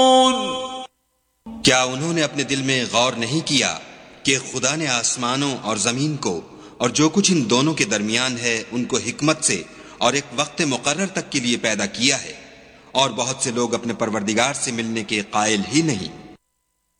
क्या उन्होंने अपने दिल में गौर नहीं किया कि खुदा ने आसमानों और जमीन को और जो कुछ इन दोनों के दरमियान है उनको हिकमत से और एक वक्त मुकर्रर तक के लिए पैदा किया है, और बहुत से लोग अपने परवरदिगार से मिलने के कायल ही नहीं।